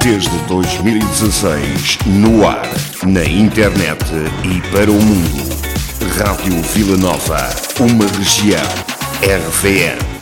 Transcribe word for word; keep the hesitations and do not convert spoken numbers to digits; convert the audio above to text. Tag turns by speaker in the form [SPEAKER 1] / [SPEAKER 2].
[SPEAKER 1] desde dois mil e dezasseis, no ar, na internet e para o mundo. Rádio Vila Nova, uma região. R V N.